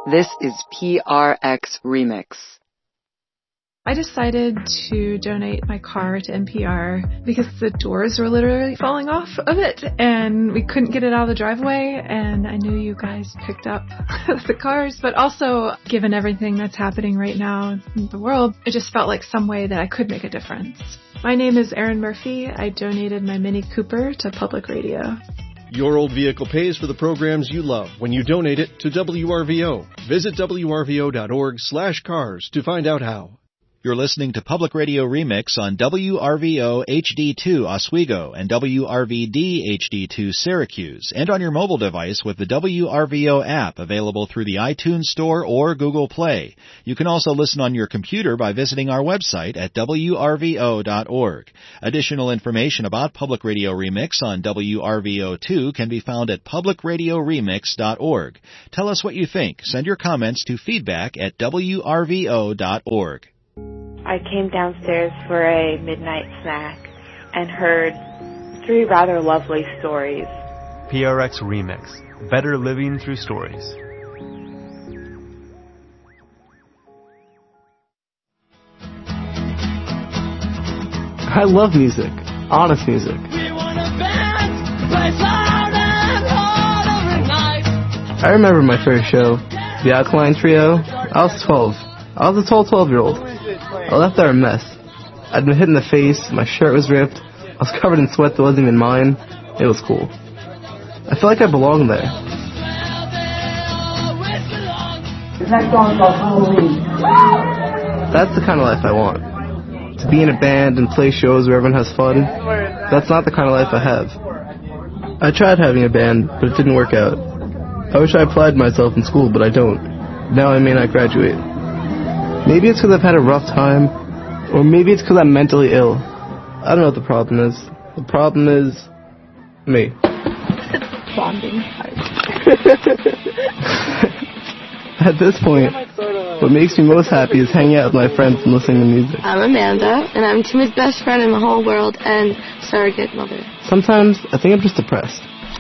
This is PRX Remix. I decided to donate my car to NPR because the doors were literally falling off of it and we couldn't get it out of the driveway, and I knew you guys picked up the cars, but also given everything that's happening right now in the world, it just felt like some way that I could make a difference. My name is Erin Murphy. I donated my Mini Cooper to Public Radio. Your old vehicle pays for the programs you love when you donate it to WRVO. Visit wrvo.org/cars to find out how. You're listening to Public Radio Remix on WRVO HD2 Oswego and WRVD HD2 Syracuse, and on your mobile device with the WRVO app available through the iTunes Store or Google Play. You can also listen on your computer by visiting our website at WRVO.org. Additional information about Public Radio Remix on WRVO2 can be found at publicradioremix.org. Tell us what you think. Send your comments to feedback@WRVO.org. I came downstairs for a midnight snack and heard 3 rather lovely stories. PRX Remix. Better living through stories. I love music. Honest music. I remember my first show, the Alkaline Trio. I was 12. I was a tall 12-year-old. I left there a mess. I'd been hit in the face, my shirt was ripped, I was covered in sweat that wasn't even mine. It was cool. I felt like I belonged there. The next song is called Halloween. That's the kind of life I want. To be in a band and play shows where everyone has fun. That's not the kind of life I have. I tried having a band, but it didn't work out. I wish I applied myself in school, but I don't. Now I may not graduate. Maybe it's because I've had a rough time, or maybe it's because I'm mentally ill. I don't know what the problem is. The problem is me. Bonding. At this point, what makes me most happy is hanging out with my friends and listening to music. I'm Amanda, and I'm Tim's best friend in the whole world and surrogate mother. Sometimes I think I'm just depressed.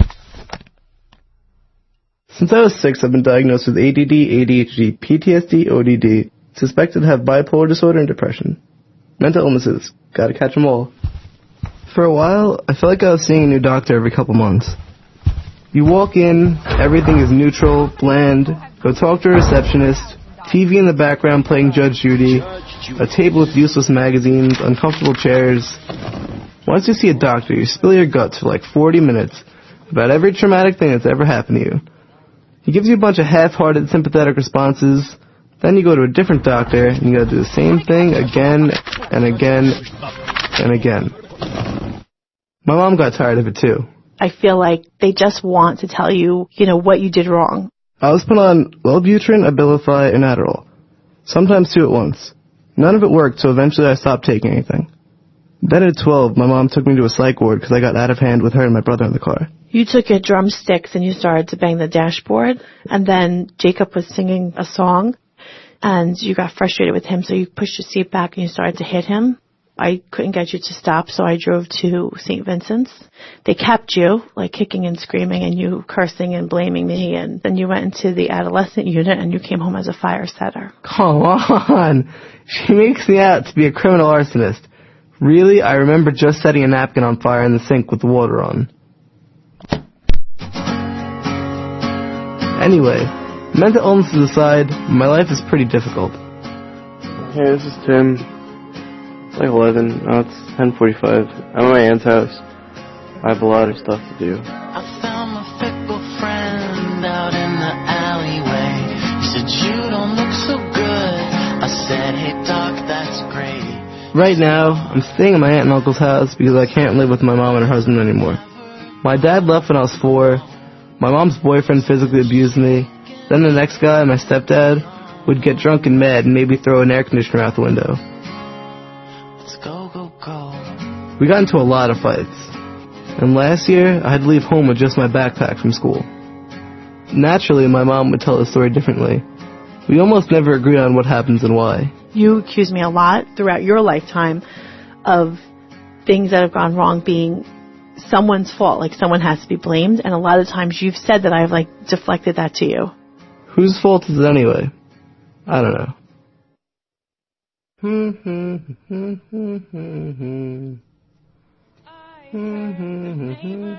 Since I was 6, I've been diagnosed with ADD, ADHD, PTSD, ODD, suspected to have bipolar disorder and depression. Mental illnesses. Gotta catch them all. For a while, I felt like I was seeing a new doctor every couple months. You walk in, everything is neutral, bland, go talk to a receptionist, TV in the background playing Judge Judy, a table with useless magazines, uncomfortable chairs. Once you see a doctor, you spill your guts for like 40 minutes about every traumatic thing that's ever happened to you. He gives you a bunch of half-hearted sympathetic responses. Then you go to a different doctor, and you gotta do the same thing again and again and again. My mom got tired of it too. I feel like they just want to tell you, what you did wrong. I was put on Wellbutrin, Abilify, and Adderall. Sometimes 2 at once. None of it worked, so eventually I stopped taking anything. Then at 12, my mom took me to a psych ward because I got out of hand with her and my brother in the car. You took your drumsticks and you started to bang the dashboard, and then Jacob was singing a song. And you got frustrated with him, so you pushed your seat back and you started to hit him. I couldn't get you to stop, so I drove to St. Vincent's. They kept you, kicking and screaming, and you cursing and blaming me. And then you went into the adolescent unit, and you came home as a fire setter. Come on. She makes me out to be a criminal arsonist. Really? I remember just setting a napkin on fire in the sink with the water on. Anyway, mental illnesses aside, my life is pretty difficult. Hey, this is Tim. It's like 11. Now it's 10:45. I'm at my aunt's house. I have a lot of stuff to do. I found my fickle friend out in the alleyway. He said, you don't look so good. I said, hey doc, that's great. Right now, I'm staying at my aunt and uncle's house because I can't live with my mom and her husband anymore. My dad left when I was 4. My mom's boyfriend physically abused me. Then the next guy, my stepdad, would get drunk and mad and maybe throw an air conditioner out the window. Let's go, go, go. We got into a lot of fights. And last year, I had to leave home with just my backpack from school. Naturally, my mom would tell the story differently. We almost never agreed on what happens and why. You accuse me a lot throughout your lifetime of things that have gone wrong being someone's fault, like someone has to be blamed, and a lot of times you've said that I've deflected that to you. Whose fault is it anyway? I don't know.